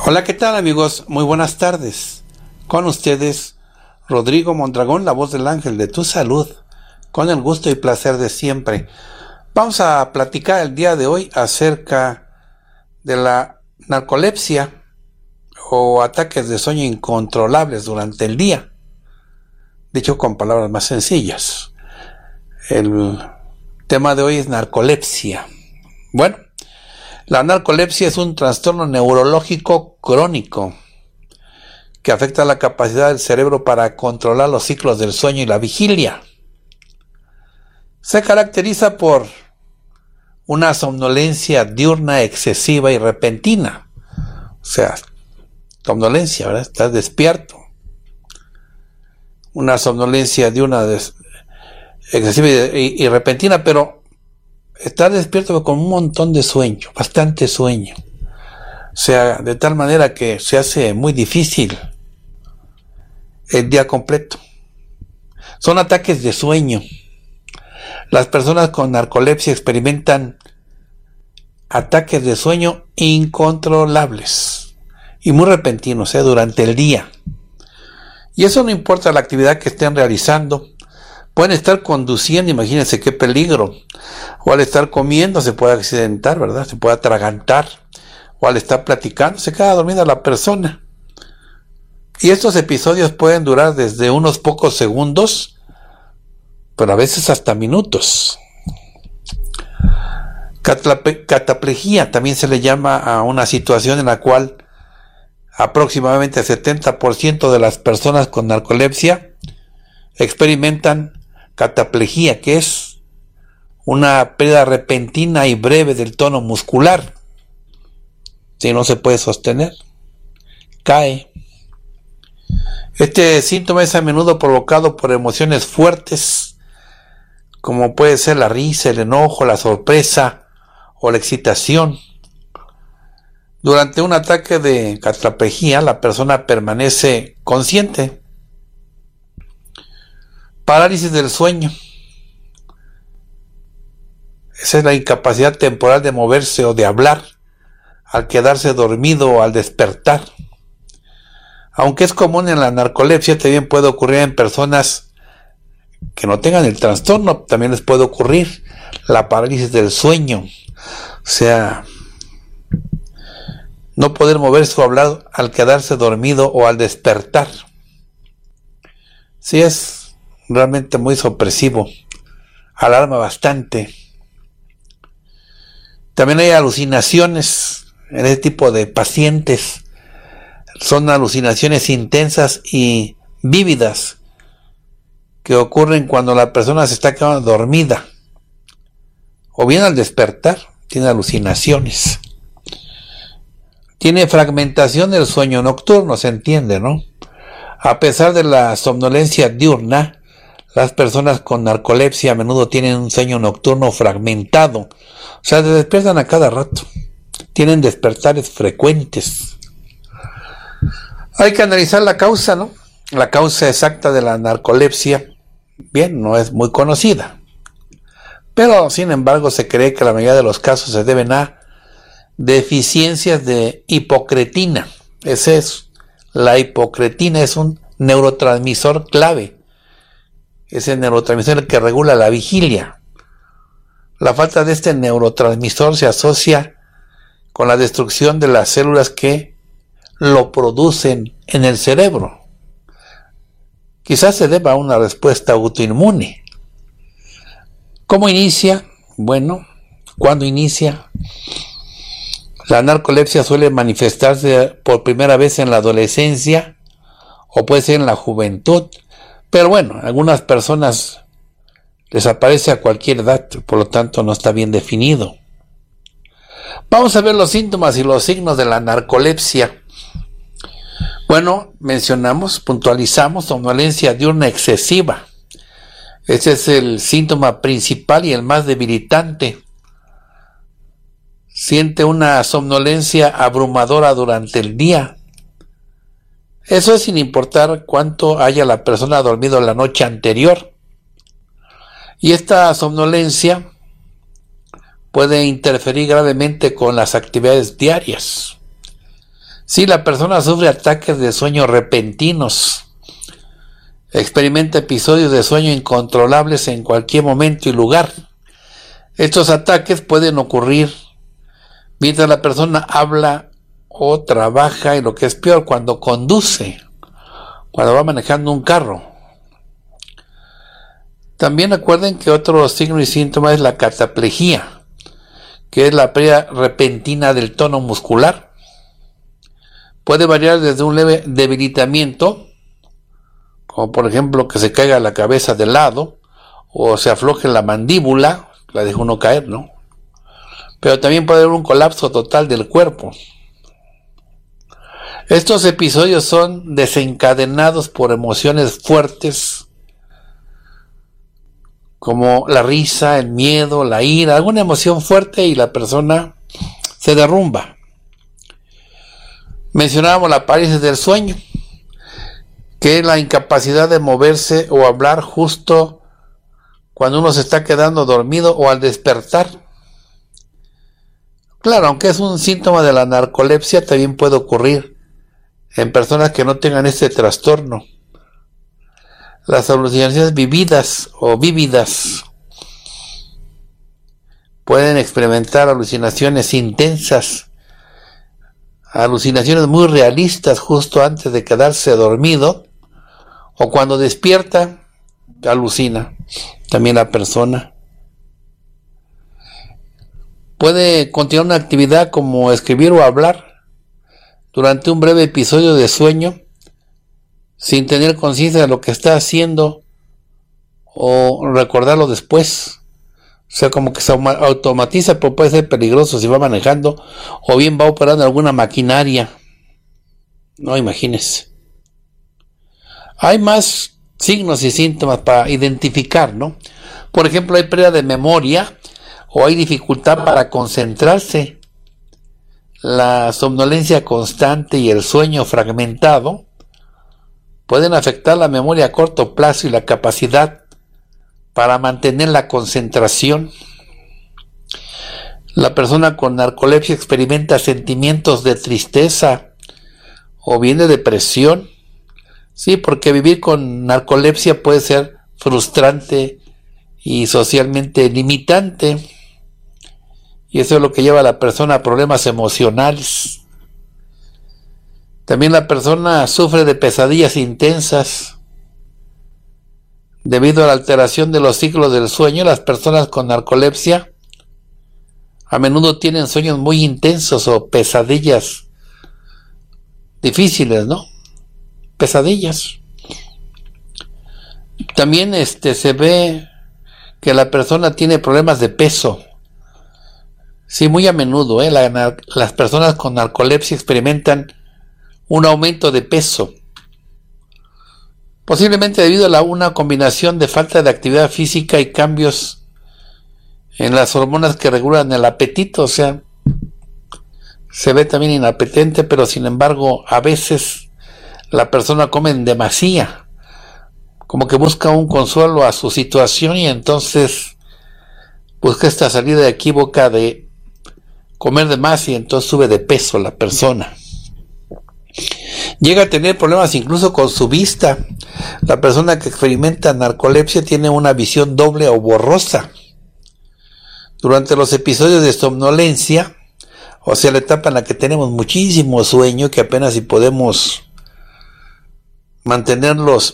Hola, ¿qué tal amigos? Muy buenas tardes. Con ustedes, Rodrigo Mondragón, la voz del ángel de tu salud, con el gusto y placer de siempre. Vamos a platicar el día de hoy acerca de la narcolepsia o ataques de sueño incontrolables durante el día. Dicho con palabras más sencillas. El tema de hoy es narcolepsia. Bueno, la narcolepsia es un trastorno neurológico crónico que afecta la capacidad del cerebro para controlar los ciclos del sueño y la vigilia. Se caracteriza por una somnolencia diurna excesiva y repentina. O sea, somnolencia, ¿verdad? Estás despierto. Una somnolencia diurna excesiva y repentina, pero estás despierto con un montón de sueño, bastante sueño. O sea, de tal manera que se hace muy difícil el día completo. Son ataques de sueño. Las personas con narcolepsia experimentan ataques de sueño incontrolables y muy repentinos, durante el día. Y eso no importa la actividad que estén realizando. Pueden estar conduciendo, imagínense qué peligro. O al estar comiendo se puede accidentar, ¿verdad? Se puede atragantar. O al estar platicando se queda dormida la persona. Y estos episodios pueden durar desde unos pocos segundos, pero a veces hasta minutos. Cataplejía también se le llama a una situación en la cual aproximadamente el 70% de las personas con narcolepsia experimentan cataplejía, que es una pérdida repentina y breve del tono muscular. Si no se puede sostener, cae. Este síntoma es a menudo provocado por emociones fuertes, como puede ser la risa, el enojo, la sorpresa o la excitación. Durante un ataque de cataplejía, la persona permanece consciente. Parálisis del sueño. Esa es la incapacidad temporal de moverse o de hablar al quedarse dormido o al despertar. Aunque es común en la narcolepsia, también puede ocurrir en personas que no tengan el trastorno. También les puede ocurrir la parálisis del sueño. O sea, no poder moverse o hablar al quedarse dormido o al despertar. Sí, es realmente muy sorpresivo, alarma bastante. También hay alucinaciones en este tipo de pacientes. Son alucinaciones intensas y vívidas que ocurren cuando la persona se está quedando dormida o bien al despertar tiene alucinaciones. Tiene fragmentación del sueño nocturno, se entiende, ¿no? A pesar de la somnolencia diurna, las personas con narcolepsia a menudo tienen un sueño nocturno fragmentado. O sea, se despiertan a cada rato. Tienen despertares frecuentes. Hay que analizar la causa, ¿no? La causa exacta de la narcolepsia, bien, no es muy conocida. Pero, sin embargo, se cree que la mayoría de los casos se deben a deficiencias de hipocretina. Ese es. La hipocretina es un neurotransmisor clave. Es el neurotransmisor que regula la vigilia. La falta de este neurotransmisor se asocia con la destrucción de las células que lo producen en el cerebro. Quizás se deba a una respuesta autoinmune. ¿Cómo inicia? Bueno, ¿cuándo inicia? La narcolepsia suele manifestarse por primera vez en la adolescencia o puede ser en la juventud. Pero bueno, a algunas personas les aparece a cualquier edad, por lo tanto no está bien definido. Vamos a ver los síntomas y los signos de la narcolepsia. Bueno, puntualizamos somnolencia diurna excesiva. Ese es el síntoma principal y el más debilitante. Siente una somnolencia abrumadora durante el día. Eso es sin importar cuánto haya la persona dormido la noche anterior. Y esta somnolencia puede interferir gravemente con las actividades diarias. Si la persona sufre ataques de sueño repentinos, experimenta episodios de sueño incontrolables en cualquier momento y lugar. Estos ataques pueden ocurrir mientras la persona habla o trabaja, y lo que es peor, cuando conduce, cuando va manejando un carro. También recuerden que otro signo y síntoma es la cataplejía, que es la pérdida repentina del tono muscular. Puede variar desde un leve debilitamiento, como por ejemplo que se caiga la cabeza de lado, o se afloje la mandíbula, la deja uno caer, ¿no? Pero también puede haber un colapso total del cuerpo. Estos episodios son desencadenados por emociones fuertes, como la risa, el miedo, la ira, alguna emoción fuerte, y la persona se derrumba. Mencionábamos la parálisis del sueño, que es la incapacidad de moverse o hablar justo cuando uno se está quedando dormido o al despertar. Claro, aunque es un síntoma de la narcolepsia, también puede ocurrir en personas que no tengan este trastorno. Las alucinaciones vividas o vívidas pueden experimentar alucinaciones intensas, alucinaciones muy realistas justo antes de quedarse dormido, o cuando despierta, alucina también la persona. Puede continuar una actividad como escribir o hablar durante un breve episodio de sueño sin tener conciencia de lo que está haciendo o recordarlo después. O sea, como que se automatiza, pero puede ser peligroso si va manejando o bien va operando alguna maquinaria. No, imagínense. Hay más signos y síntomas para identificar, ¿no? Por ejemplo, hay pérdida de memoria o hay dificultad para concentrarse. La somnolencia constante y el sueño fragmentado pueden afectar la memoria a corto plazo y la capacidad para mantener la concentración. La persona con narcolepsia experimenta sentimientos de tristeza o bien de depresión. Sí, porque vivir con narcolepsia puede ser frustrante y socialmente limitante. Y eso es lo que lleva a la persona a problemas emocionales. También la persona sufre de pesadillas intensas. Debido a la alteración de los ciclos del sueño, las personas con narcolepsia a menudo tienen sueños muy intensos o pesadillas difíciles, ¿no? Pesadillas. También se ve que la persona tiene problemas de peso. Sí, muy a menudo, las personas con narcolepsia experimentan un aumento de peso, posiblemente debido a una combinación de falta de actividad física y cambios en las hormonas que regulan el apetito. O sea, se ve también inapetente, pero sin embargo a veces la persona come en demasía, como que busca un consuelo a su situación y entonces busca esta salida equívoca de comer de más y entonces sube de peso la persona. Llega a tener problemas incluso con su vista. La persona que experimenta narcolepsia tiene una visión doble o borrosa. Durante los episodios de somnolencia, o sea, la etapa en la que tenemos muchísimo sueño, que apenas si podemos mantenernos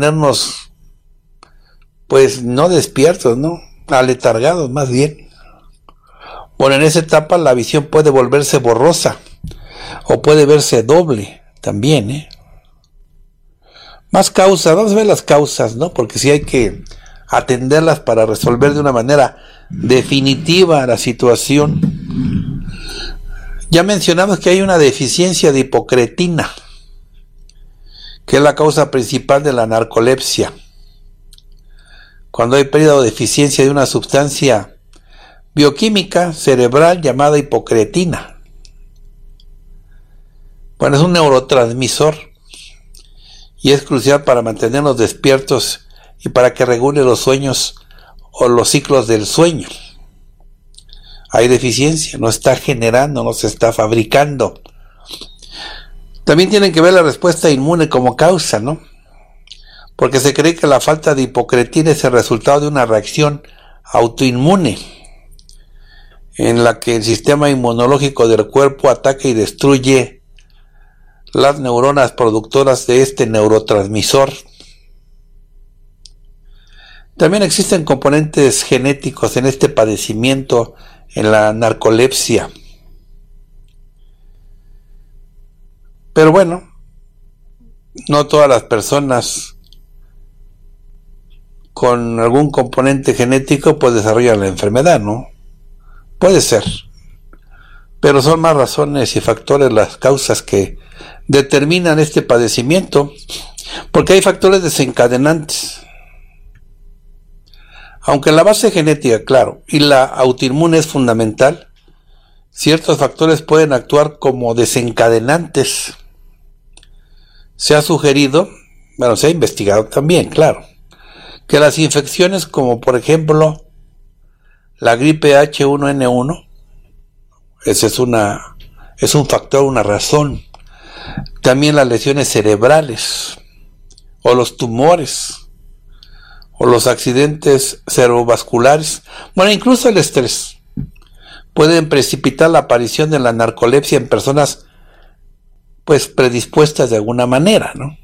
pues no despiertos, ¿no? Aletargados más bien. Bueno, en esa etapa la visión puede volverse borrosa o puede verse doble también, Más causas, vamos a ver las causas, ¿no? Porque sí hay que atenderlas para resolver de una manera definitiva la situación. Ya mencionamos que hay una deficiencia de hipocretina, que es la causa principal de la narcolepsia. Cuando hay pérdida o deficiencia de una sustancia bioquímica cerebral llamada hipocretina. Bueno, es un neurotransmisor y es crucial para mantenernos despiertos y para que regule los sueños o los ciclos del sueño. Hay deficiencia, no está generando, no se está fabricando. También tienen que ver la respuesta inmune como causa, ¿no? Porque se cree que la falta de hipocretina es el resultado de una reacción autoinmune, en la que el sistema inmunológico del cuerpo ataca y destruye las neuronas productoras de este neurotransmisor. También existen componentes genéticos en este padecimiento, en la narcolepsia. Pero bueno, no todas las personas con algún componente genético pues desarrollan la enfermedad, ¿no? Puede ser, pero son más razones y factores las causas que determinan este padecimiento, porque hay factores desencadenantes. Aunque la base genética, claro, y la autoinmune es fundamental, ciertos factores pueden actuar como desencadenantes. Se ha sugerido, bueno, se ha investigado también, claro, que las infecciones como por ejemplo la gripe H1N1, ese es un factor, una razón. También las lesiones cerebrales, o los tumores, o los accidentes cerebrovasculares, bueno, incluso el estrés, pueden precipitar la aparición de la narcolepsia en personas pues predispuestas de alguna manera, ¿no?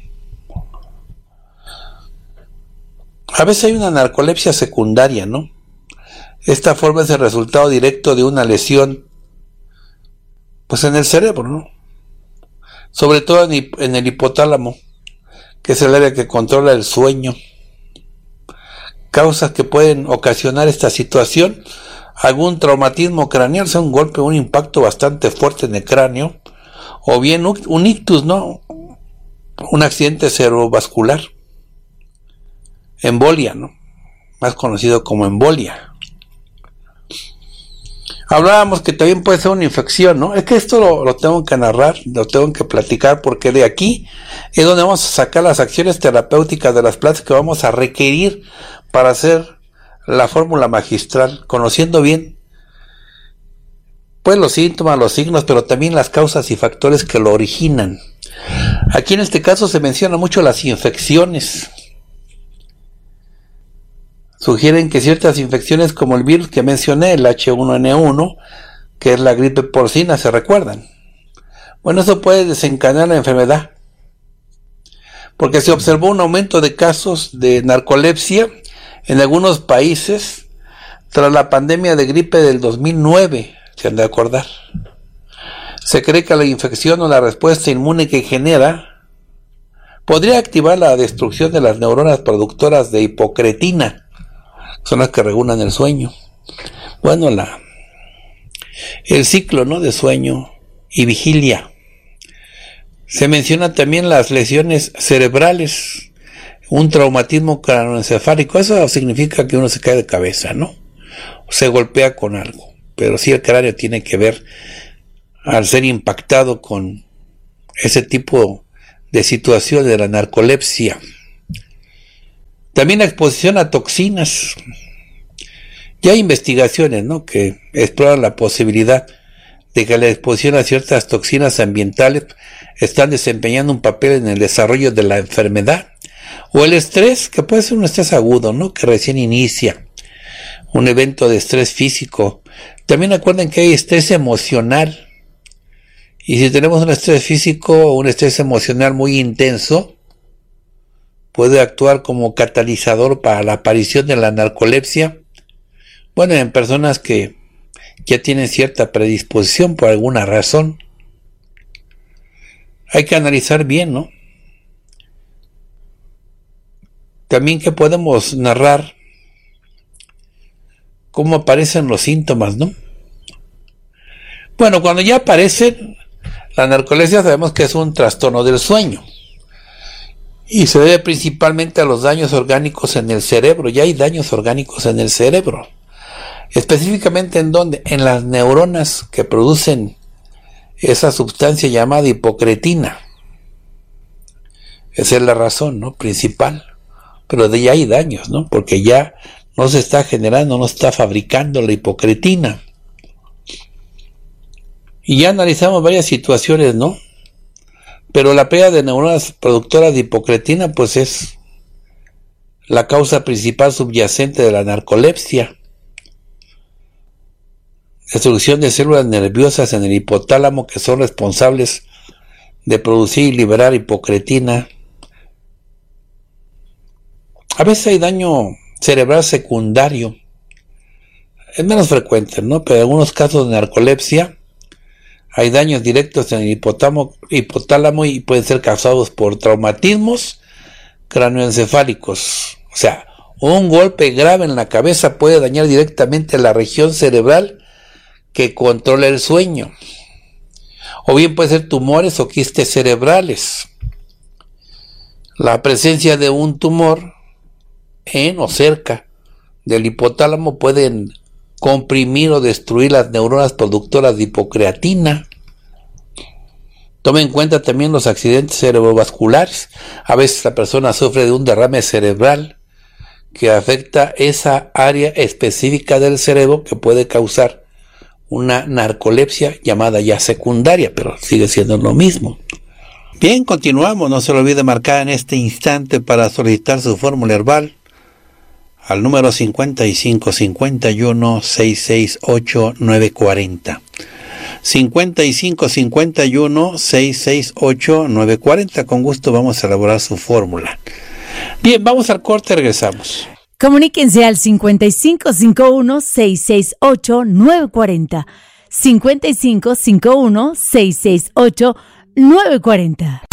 A veces hay una narcolepsia secundaria, ¿no? Esta forma es el resultado directo de una lesión pues en el cerebro, ¿no? Sobre todo en el hipotálamo, que es el área que controla el sueño. Causas que pueden ocasionar esta situación: algún traumatismo craneal, o sea, un golpe, un impacto bastante fuerte en el cráneo, o bien un ictus, ¿no? Un accidente cerebrovascular, embolia, ¿no? Más conocido como embolia. Hablábamos que también puede ser una infección, ¿no? Es que esto lo tengo que narrar, lo tengo que platicar, porque de aquí es donde vamos a sacar las acciones terapéuticas de las plantas que vamos a requerir para hacer la fórmula magistral, conociendo bien pues los síntomas, los signos, pero también las causas y factores que lo originan. Aquí en este caso se menciona mucho las infecciones. Sugieren que ciertas infecciones como el virus que mencioné, el H1N1, que es la gripe porcina, ¿se recuerdan? Bueno, eso puede desencadenar la enfermedad, porque se observó un aumento de casos de narcolepsia en algunos países tras la pandemia de gripe del 2009, se han de acordar. Se cree que la infección o la respuesta inmune que genera podría activar la destrucción de las neuronas productoras de hipocretina, son las que regulan el sueño. Bueno, el ciclo, ¿no?, de sueño y vigilia. Se menciona también las lesiones cerebrales, un traumatismo craneoencefálico. Eso significa que uno se cae de cabeza, ¿no? Se golpea con algo. Pero sí, el cráneo tiene que ver al ser impactado con ese tipo de situación de la narcolepsia. También la exposición a toxinas. Ya hay investigaciones, ¿no?, que exploran la posibilidad de que la exposición a ciertas toxinas ambientales están desempeñando un papel en el desarrollo de la enfermedad. O el estrés, que puede ser un estrés agudo, ¿no?, que recién inicia. Un evento de estrés físico. También acuerden que hay estrés emocional. Y si tenemos un estrés físico o un estrés emocional muy intenso, puede actuar como catalizador para la aparición de la narcolepsia. Bueno, en personas que ya tienen cierta predisposición por alguna razón. Hay que analizar bien, ¿no? También que podemos narrar cómo aparecen los síntomas, ¿no? Bueno, cuando ya aparecen, la narcolepsia sabemos que es un trastorno del sueño. Y se debe principalmente a los daños orgánicos en el cerebro. Ya hay daños orgánicos en el cerebro. Específicamente, ¿en dónde? En las neuronas que producen esa sustancia llamada hipocretina. Esa es la razón, ¿no?, principal. Pero de ya hay daños, ¿no? Porque ya no se está generando, no se está fabricando la hipocretina. Y ya analizamos varias situaciones, ¿no?, Pero la pérdida de neuronas productoras de hipocretina pues es la causa principal subyacente de la narcolepsia. Destrucción de células nerviosas en el hipotálamo que son responsables de producir y liberar hipocretina. A veces hay daño cerebral secundario. Es menos frecuente, ¿no? Pero en algunos casos de narcolepsia hay daños directos en el hipotálamo y pueden ser causados por traumatismos cráneoencefálicos. O sea, un golpe grave en la cabeza puede dañar directamente la región cerebral que controla el sueño. O bien puede ser tumores o quistes cerebrales. La presencia de un tumor en o cerca del hipotálamo pueden comprimir o destruir las neuronas productoras de hipocreatina. Tome en cuenta también los accidentes cerebrovasculares. A veces la persona sufre de un derrame cerebral que afecta esa área específica del cerebro que puede causar una narcolepsia llamada ya secundaria, pero sigue siendo lo mismo. Bien, continuamos. No se lo olvide marcar en este instante para solicitar su fórmula herbal al número 55 51 668 940. 55 51 668 940. Con gusto vamos a elaborar su fórmula. Bien, vamos al corte, regresamos. Comuníquense al 55 51 668 940. 55 51 668 940.